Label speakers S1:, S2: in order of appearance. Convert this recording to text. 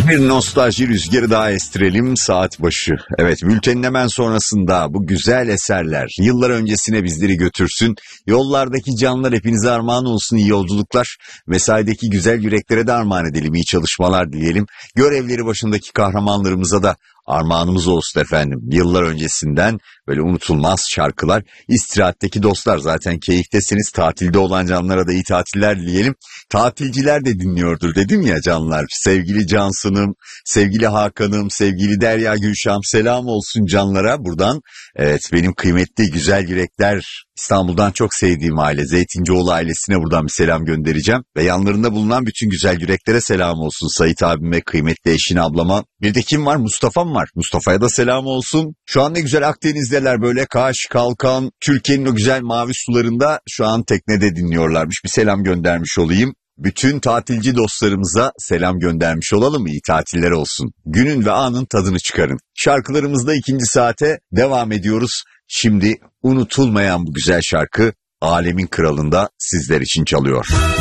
S1: Bir nostalji rüzgarı daha estirelim saat başı. Evet, bültenin hemen sonrasında bu güzel eserler yıllar öncesine bizleri götürsün. Yollardaki canlar hepinize armağan olsun, iyi yolculuklar. Mesaideki güzel yüreklere de armağan edelim, iyi çalışmalar dileyelim. Görevleri başındaki kahramanlarımıza da armağanımız olsun efendim. Yıllar öncesinden böyle unutulmaz şarkılar. İstirahatteki dostlar zaten keyftesiniz. Tatilde olan canlara da iyi tatiller dileyelim. Tatilciler de dinliyordur dedim ya canlar. Sevgili Cansın'ım, sevgili Hakan'ım, sevgili Derya Gülşah'ım, selam olsun canlara buradan. Evet, benim kıymetli güzel yürekler, İstanbul'dan çok sevdiğim aile Zeytincioğlu ailesine buradan bir selam göndereceğim. Ve yanlarında bulunan bütün güzel yüreklere selam olsun. Sait abime, kıymetli eşine, ablama. Bir de kim var? Mustafa'm var. Mustafa'ya da selam olsun. Şu an ne güzel Akdeniz'deler böyle, Kaş, Kalkan, Türkiye'nin o güzel mavi sularında şu an teknede dinliyorlarmış. Bir selam göndermiş olayım. Bütün tatilci dostlarımıza selam göndermiş olalım, iyi tatiller olsun. Günün ve anın tadını çıkarın. Şarkılarımızda ikinci saate devam ediyoruz. Şimdi unutulmayan bu güzel şarkı Alemin Kralı'nda sizler için çalıyor.